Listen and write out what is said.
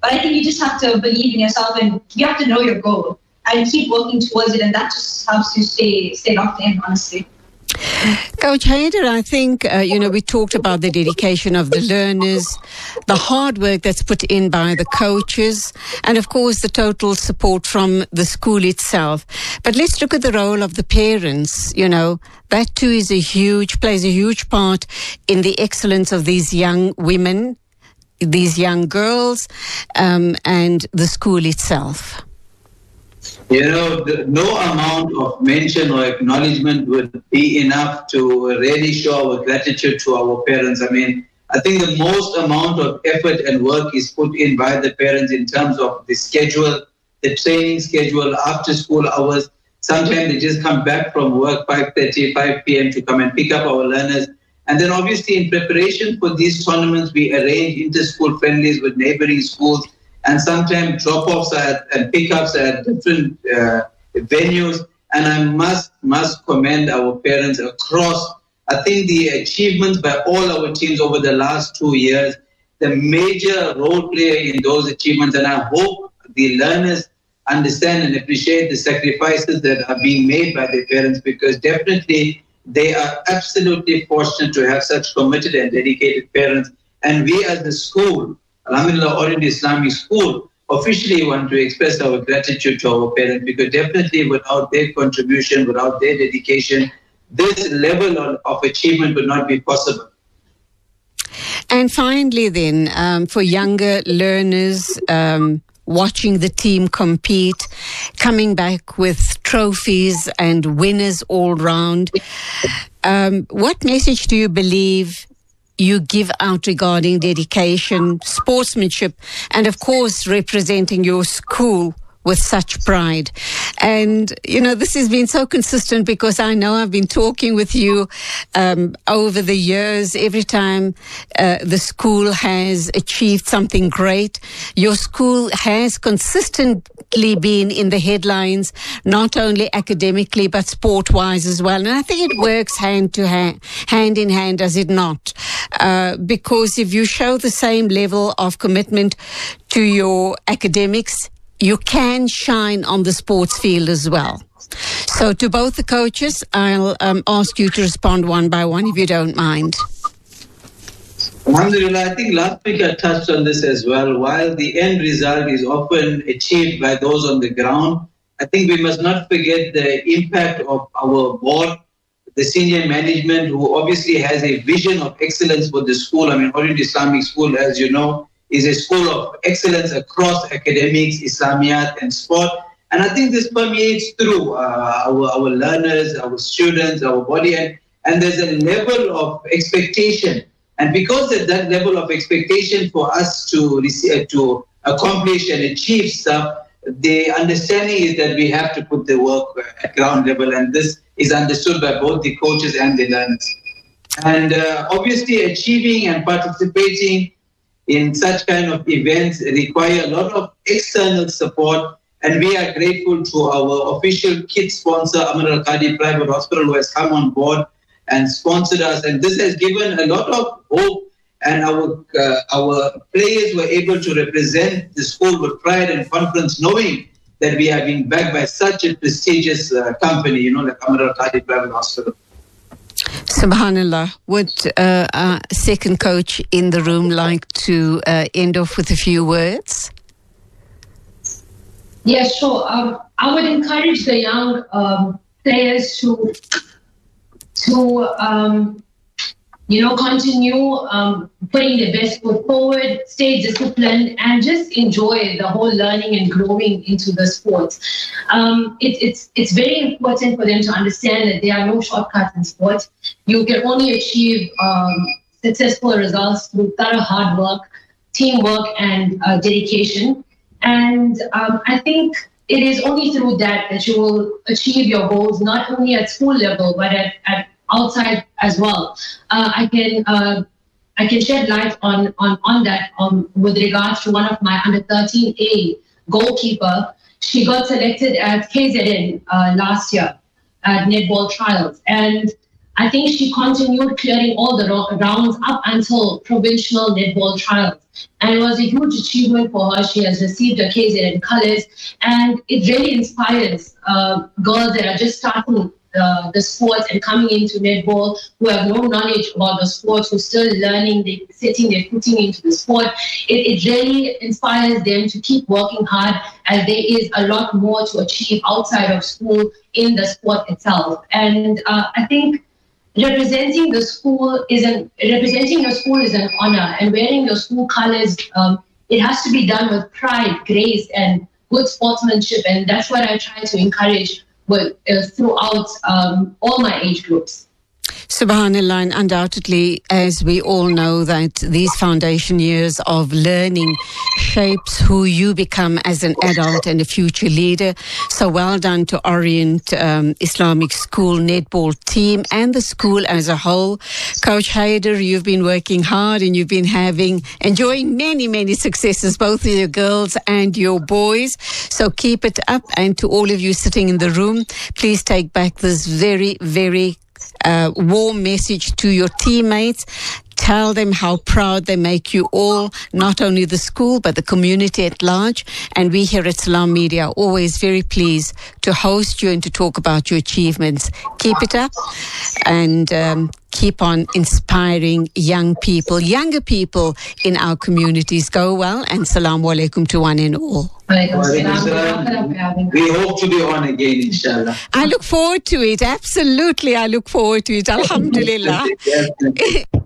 But I think you just have to believe in yourself and you have to know your goal and keep working towards it. And that just helps you stay locked in, honestly. Coach Haider, I think, we talked about the dedication of the learners, the hard work that's put in by the coaches, and of course the total support from the school itself. But let's look at the role of the parents. That too plays a huge part in the excellence of these young women, these young girls, and the school itself. No amount of mention or acknowledgement would be enough to really show our gratitude to our parents. I mean, I think the most amount of effort and work is put in by the parents in terms of the schedule, the training schedule, after school hours. Sometimes they just come back from work 5:30, 5 p.m. to come and pick up our learners. And then obviously in preparation for these tournaments, we arrange inter-school friendlies with neighboring schools, and sometimes drop-offs and pickups at different venues. And I must commend our parents across. I think the achievements by all our teams over the last 2 years, the major role player in those achievements, and I hope the learners understand and appreciate the sacrifices that are being made by their parents, because definitely they are absolutely fortunate to have such committed and dedicated parents. And we as the school, Alhamdulillah Orient Islamic School, officially want to express our gratitude to our parents, because definitely without their contribution, without their dedication, this level of achievement would not be possible. And finally then, for younger learners, watching the team compete, coming back with trophies and winners all round, what message do you believe you give out regarding dedication, sportsmanship, and of course representing your school with such pride? And, this has been so consistent, because I know I've been talking with you over the years. Every time the school has achieved something great, your school has consistently been in the headlines, not only academically but sport-wise as well. And I think it works hand in hand, does it not? Because if you show the same level of commitment to your academics, you can shine on the sports field as well. So to both the coaches, I'll ask you to respond one by one, if you don't mind. Alhamdulillah, I think last week I touched on this as well. While the end result is often achieved by those on the ground, I think we must not forget the impact of our board, the senior management, who obviously has a vision of excellence for the school. I mean, Orient Islamic School, as you know, is a school of excellence across academics, Islamiyat, and sport. And I think this permeates through our learners, our students, our body, and there's a level of expectation. And because of that level of expectation for us to accomplish and achieve stuff, the understanding is that we have to put the work at ground level, and this is understood by both the coaches and the learners. And obviously achieving and participating in such kind of events require a lot of external support, and we are grateful to our official kit sponsor, Amr Al Qadi Private Hospital, who has come on board and sponsored us, and this has given a lot of hope, and our players were able to represent the school with pride and confidence, knowing that we are being backed by such a prestigious company, like Amr Al Qadi Private Hospital. Subhanallah. Would our second coach in the room like to end off with a few words? Yeah, sure. I would encourage the young players to continue putting their best foot forward, stay disciplined, and just enjoy the whole learning and growing into the sport. It's very important for them to understand that there are no shortcuts in sport. You can only achieve successful results through thorough hard work, teamwork, and dedication. And I think it is only through that you will achieve your goals, not only at school level, but at outside as well. I can shed light on that with regards to one of my under 13A goalkeeper. She got selected at KZN last year at netball trials, and I think she continued clearing all the rounds up until provincial netball trials. And it was a huge achievement for her. She has received her KZN colours, and it really inspires girls that are just starting the sport and coming into netball, who have no knowledge about the sport, who are still learning, they're setting their footing into the sport. It really inspires them to keep working hard, as there is a lot more to achieve outside of school in the sport itself. And I think representing your school is an honor, and wearing your school colors, it has to be done with pride, grace, and good sportsmanship. And that's what I try to encourage throughout all my age groups. Subhanallah, and undoubtedly, as we all know, that these foundation years of learning shapes who you become as an adult and a future leader. So well done to Orient Islamic School netball team and the school as a whole. Coach Haider, you've been working hard and you've been enjoying many, many successes, both with your girls and your boys. So keep it up. And to all of you sitting in the room, please take back this very, very warm message to your teammates. Tell them how proud they make you all, not only the school, but the community at large. And we here at Salam Media are always very pleased to host you and to talk about your achievements. Keep it up and keep on inspiring younger people in our communities. Go well, and Assalamu alaikum to one and all. We hope to be on again, inshallah. I look forward to it. Absolutely, I look forward to it. Alhamdulillah.